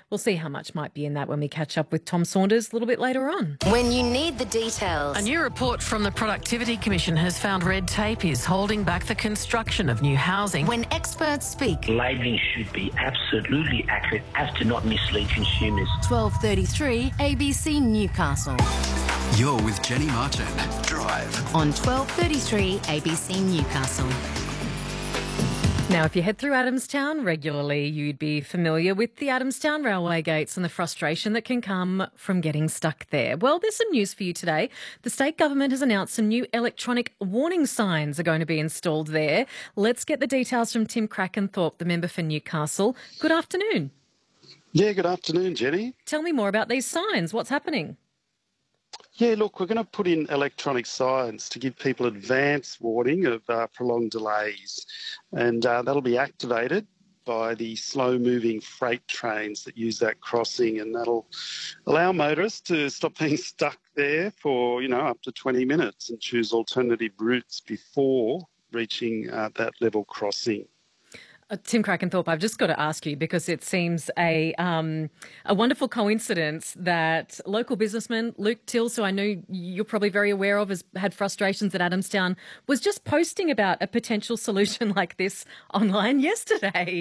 We'll see how much might be in that when we catch up with Tom Saunders a little bit later on. When you need the details. A new report from the Productivity Commission has found red tape is holding back the construction of new housing. When experts speak. Labelling should be absolutely accurate as to not mislead consumers. 12:33 ABC Newcastle. You're with Jenny Martin. Drive. On 12:33 ABC Newcastle. Now, if you head through Adamstown regularly, you'd be familiar with the Adamstown railway gates and the frustration that can come from getting stuck there. Well, there's some news for you today. The state government has announced some new electronic warning signs are going to be installed there. Let's get the details from Tim Crackenthorpe, the member for Newcastle. Good afternoon. Yeah, good afternoon, Jenny. Tell me more about these signs. What's happening? Yeah, look, we're going to put in electronic signs to give people advance warning of prolonged delays, and that'll be activated by the slow-moving freight trains that use that crossing, and that'll allow motorists to stop being stuck there for, up to 20 minutes and choose alternative routes before reaching that level crossing. Tim Crackenthorpe, I've just got to ask you because it seems a wonderful coincidence that local businessman Luke Tills, who I know you're probably very aware of, has had frustrations at Adamstown, was just posting about a potential solution like this online yesterday.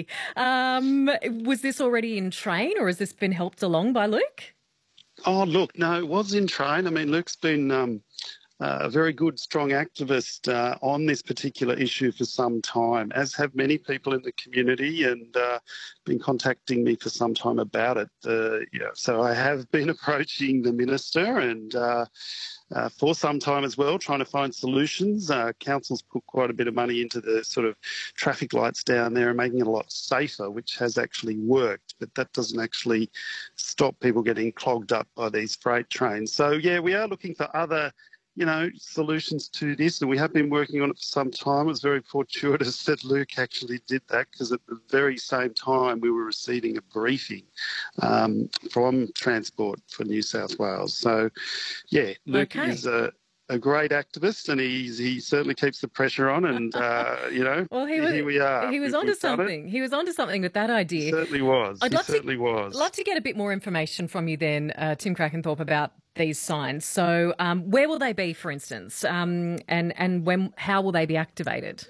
Was this already in train or has this been helped along by Luke? Oh, look, no, it was in train. I mean, Luke's been a very good, strong activist on this particular issue for some time, as have many people in the community, and been contacting me for some time about it. So I have been approaching the minister and for some time as well, trying to find solutions. Council's put quite a bit of money into the sort of traffic lights down there and making it a lot safer, which has actually worked, but that doesn't actually stop people getting clogged up by these freight trains. So, yeah, we are looking for other solutions to this, and we have been working on it for some time. It was very fortuitous that Luke actually did that, because at the very same time we were receiving a briefing from Transport for New South Wales. So, yeah, Luke is a great activist, and he certainly keeps the pressure on, and, well, here we are. He was onto something. He was onto something with that idea. He certainly was. I'd love to get a bit more information from you then, Tim Crackenthorpe, about these signs. So where will they be, for instance, and how will they be activated?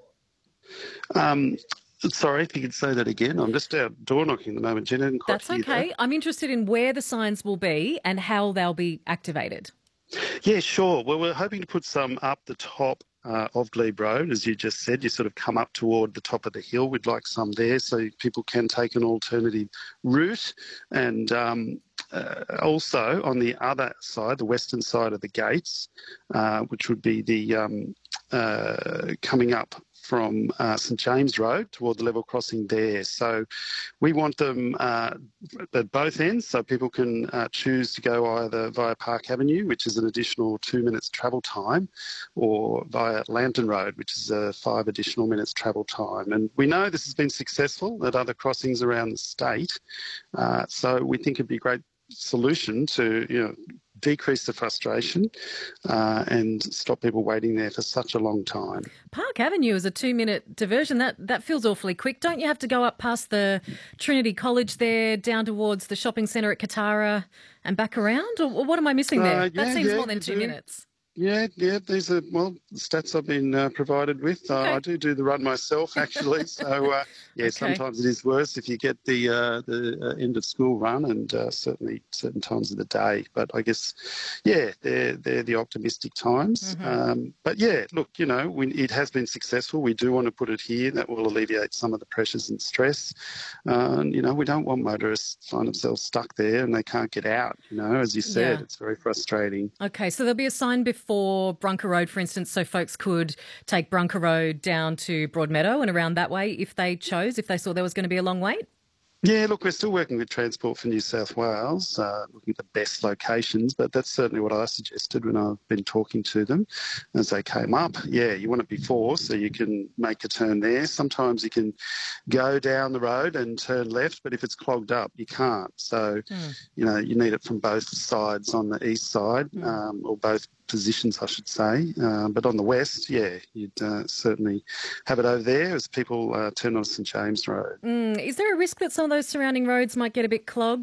Sorry, if you could say that again. I'm just out door knocking at the moment, Jen. I didn't quite hear okay. that. I'm interested in where the signs will be and how they'll be activated. Yeah, sure. Well, we're hoping to put some up the top of Glebe Road, as you just said. You sort of come up toward the top of the hill. We'd like some there so people can take an alternative route. And also on the other side, the western side of the gates, which would be the coming up from St James Road toward the level crossing there. So we want them at both ends, so people can choose to go either via Park Avenue, which is an additional 2 minutes travel time, or via Lambton Road, which is 5 additional minutes travel time. And we know this has been successful at other crossings around the state, so we think it'd be a great solution to, decrease the frustration and stop people waiting there for such a long time. Park Avenue is a 2-minute diversion. That feels awfully quick. Don't you have to go up past the Trinity College there, down towards the shopping centre at Katara and back around? Or what am I missing there? That seems more than 2 minutes. Yeah, these are, stats I've been provided with. Okay. I do the run myself, actually. So, Okay. Sometimes it is worse if you get the end of school run, and certainly certain times of the day. But I guess, they're the optimistic times. Mm-hmm. But, yeah, look, it has been successful. We do want to put it here. That will alleviate some of the pressures and stress. We don't want motorists to find themselves stuck there and they can't get out. As you said, It's very frustrating. Okay, so there'll be a sign before Brunker Road, for instance, so folks could take Brunker Road down to Broadmeadow and around that way if they saw there was going to be a long wait? Yeah, look, we're still working with Transport for New South Wales, looking at the best locations, but that's certainly what I suggested when I've been talking to them as they came up. Yeah, you want it before so you can make a turn there. Sometimes you can go down the road and turn left, but if it's clogged up, you can't. So, you need it from both sides on the east side, or both positions, I should say. But on the west, you'd certainly have it over there as people turn on St James Road. Is there a risk that some of those surrounding roads might get a bit clogged?